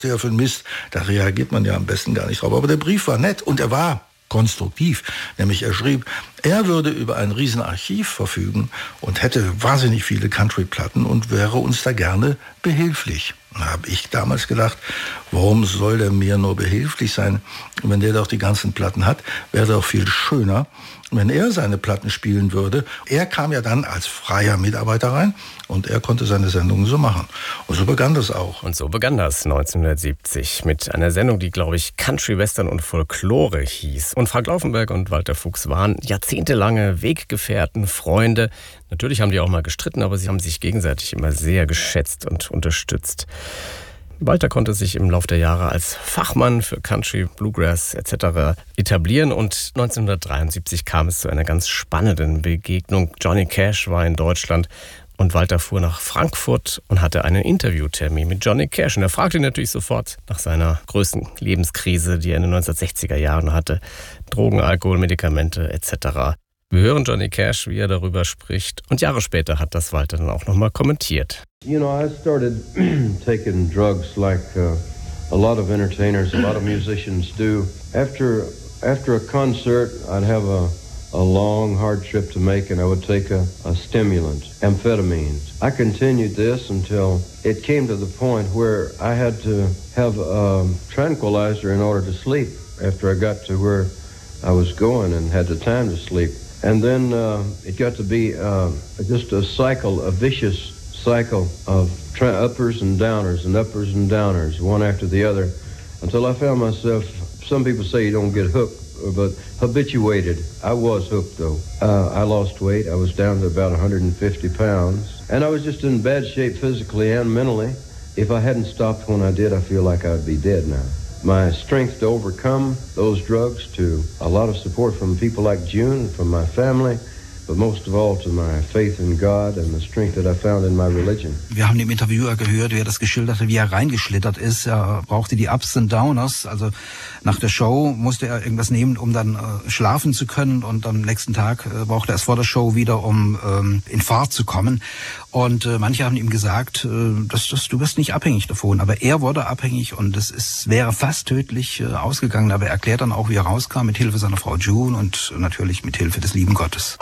Der für den Mist, da reagiert man ja am besten gar nicht drauf. Aber der Brief war nett und er war konstruktiv. Nämlich er schrieb, er würde über ein Riesenarchiv verfügen und hätte wahnsinnig viele Country-Platten und wäre uns da gerne behilflich. Da habe ich damals gedacht, warum soll der mir nur behilflich sein? Wenn der doch die ganzen Platten hat, wäre doch viel schöner, wenn er seine Platten spielen würde. Er kam ja dann als freier Mitarbeiter rein und er konnte seine Sendungen so machen. Und so begann das auch. Und so begann das 1970 mit einer Sendung, die, glaube ich, Country, Western und Folklore hieß. Und Frank Laufenberg und Walter Fuchs waren jahrzehntelange Weggefährten, Freunde. Natürlich haben die auch mal gestritten, aber sie haben sich gegenseitig immer sehr geschätzt und unterstützt. Walter konnte sich im Laufe der Jahre als Fachmann für Country, Bluegrass etc. etablieren und 1973 kam es zu einer ganz spannenden Begegnung. Johnny Cash war in Deutschland und Walter fuhr nach Frankfurt und hatte einen Interviewtermin mit Johnny Cash. Und er fragte ihn natürlich sofort nach seiner größten Lebenskrise, die er in den 1960er Jahren hatte. Drogen, Alkohol, Medikamente etc. Wir hören Johnny Cash, wie er darüber spricht. Und Jahre später hat das Walter dann auch nochmal kommentiert. You know, I started taking drugs like a lot of entertainers, a lot of musicians do. After a concert, I'd have a long, hard trip to make, and I would take a stimulant, amphetamines. I continued this until it came to the point where I had to have a tranquilizer in order to sleep after I got to where I was going and had the time to sleep. And then it got to be just a cycle, a vicious cycle of uppers and downers, one after the other, until I found myself, some people say you don't get hooked, but habituated. I was hooked, though. I lost weight. I was down to about 150 pounds. And I was just in bad shape physically and mentally. If I hadn't stopped when I did, I feel like I'd be dead now. My strength to overcome those drugs, to a lot of support from people like June, from my family, but most of all to my faith in God and the strength that I found in my religion. Wir haben dem Interviewer gehört, wie er das geschildert hat, wie er reingeschlittert ist. Er brauchte die Ups und Downers. Also nach der Show musste er irgendwas nehmen, um dann schlafen zu können. Und am nächsten Tag brauchte er es vor der Show wieder, um in Fahrt zu kommen. Und manche haben ihm gesagt, du bist nicht abhängig davon. Aber er wurde abhängig und es wäre fast tödlich ausgegangen. Aber er erklärt dann auch, wie er rauskam, mit Hilfe seiner Frau June und natürlich mit Hilfe des lieben Gottes.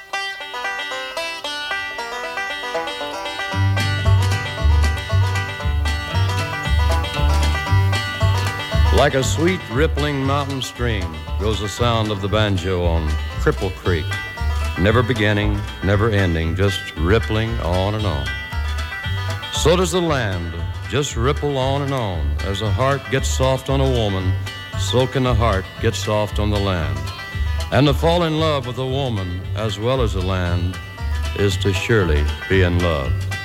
Like a sweet rippling mountain stream goes the sound of the banjo on Cripple Creek. Never beginning, never ending, just rippling on and on. So does the land just ripple on and on. As a heart gets soft on a woman, so can the heart get soft on the land. And to fall in love with a woman as well as the land is to surely be in love.